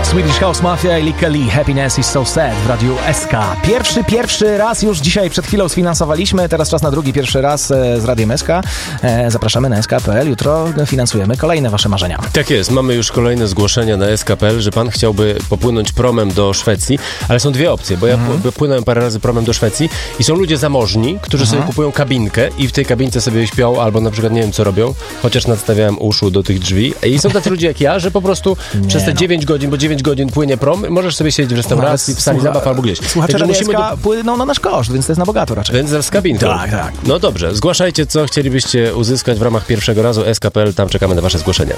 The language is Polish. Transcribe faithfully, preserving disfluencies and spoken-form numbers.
Swedish House Mafia i Lee Kelly, Happiness is so sad w Radiu S K. Pierwszy, pierwszy raz już dzisiaj przed chwilą sfinansowaliśmy, teraz czas na drugi, pierwszy raz z Radiem S K. Zapraszamy na S K kropka P L, jutro finansujemy kolejne wasze marzenia. Tak jest, mamy już kolejne zgłoszenia na S K kropka P L, że pan chciałby popłynąć promem do Szwecji, ale są dwie opcje, bo ja mhm. płynąłem parę razy promem do Szwecji i są ludzie zamożni, którzy mhm. sobie kupują kabinkę i w tej kabince sobie śpią, albo na przykład nie wiem co robią, chociaż nadstawiałem uszu do tych drzwi. I są tacy ludzie jak ja, że po prostu nie przez te no. dziewięć godzin, bo dziewięć godzin płynie prom, możesz sobie siedzieć w restauracji, w sali zabaw albo gdzieś. Słuchacze Radia S K do... płyną na nasz koszt, więc to jest na bogato raczej. Więc z kabinką. Tak, tak. No dobrze, zgłaszajcie, co chcielibyście uzyskać w ramach pierwszego razu S K kropka P L, tam czekamy na wasze zgłoszenia.